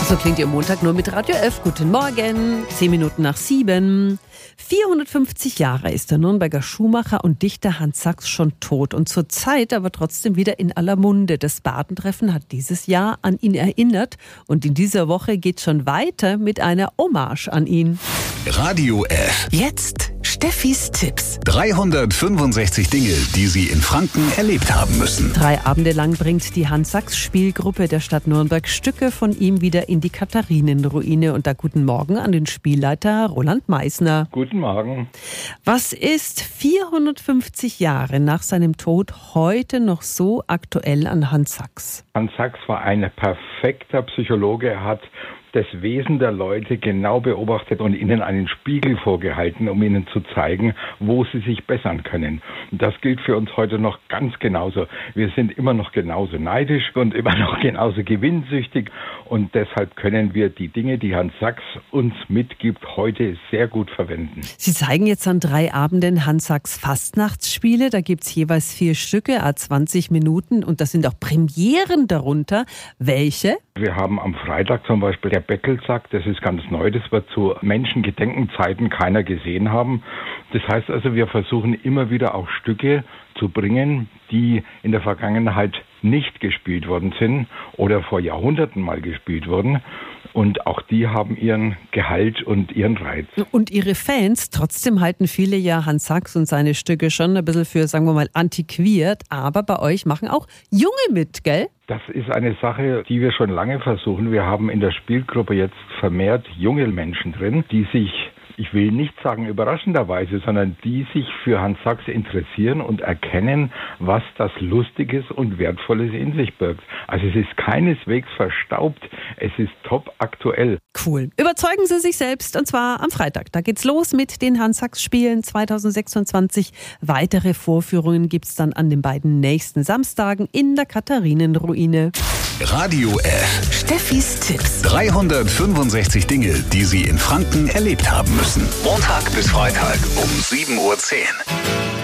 So klingt Ihr Montag nur mit Radio F. Guten Morgen, 10 Minuten nach 7. 450 Jahre ist der Nürnberger Schuhmacher und Dichter Hans Sachs schon tot und zurzeit aber trotzdem wieder in aller Munde. Das Badentreffen hat dieses Jahr an ihn erinnert und in dieser Woche geht schon weiter mit einer Hommage an ihn. Radio F. Jetzt Steffis Tipps. 365 Dinge, die Sie in Franken erlebt haben müssen. 3 Abende lang bringt die Hans-Sachs-Spielgruppe der Stadt Nürnberg Stücke von ihm wieder in die Katharinenruine. Und da guten Morgen an den Spielleiter Roland Meissner. Guten Morgen. Was ist 450 Jahre nach seinem Tod heute noch so aktuell an Hans Sachs? Hans Sachs war ein perfekter Psychologe. Er hat das Wesen der Leute genau beobachtet und ihnen einen Spiegel vorgehalten, um ihnen zu zeigen, wo sie sich bessern können. Und das gilt für uns heute noch ganz genauso. Wir sind immer noch genauso neidisch und immer noch genauso gewinnsüchtig und deshalb können wir die Dinge, die Hans Sachs uns mitgibt, heute sehr gut verwenden. Sie zeigen jetzt an 3 Abenden Hans Sachs Fastnachtsspiele. Da gibt es jeweils 4 Stücke, 20 Minuten und da sind auch Premieren darunter. Welche? Wir haben am Freitag zum Beispiel der Beckelsack, das ist ganz neu, das wird zu Menschengedenkenzeiten keiner gesehen haben. Das heißt also, wir versuchen immer wieder auch Stücke zu bringen, die in der Vergangenheit nicht gespielt worden sind oder vor Jahrhunderten mal gespielt wurden. Und auch die haben ihren Gehalt und ihren Reiz. Und Ihre Fans, trotzdem halten viele ja Hans Sachs und seine Stücke schon ein bisschen für, sagen wir mal, antiquiert. Aber bei euch machen auch Junge mit, gell? Das ist eine Sache, die wir schon lange versuchen. Wir haben in der Spielgruppe jetzt vermehrt junge Menschen drin, die sich, ich will nicht sagen überraschenderweise, sondern die sich für Hans Sachs interessieren und erkennen, was das Lustiges und Wertvolles in sich birgt. Also es ist keineswegs verstaubt, es ist top aktuell. Cool. Überzeugen Sie sich selbst und zwar am Freitag. Da geht's los mit den Hans Sachs Spielen 2026. Weitere Vorführungen gibt's dann an den beiden nächsten Samstagen in der Katharinenruine. Radio F. Steffis Tipps. 365 Dinge, die Sie in Franken erlebt haben müssen. Montag bis Freitag um 7:10 Uhr.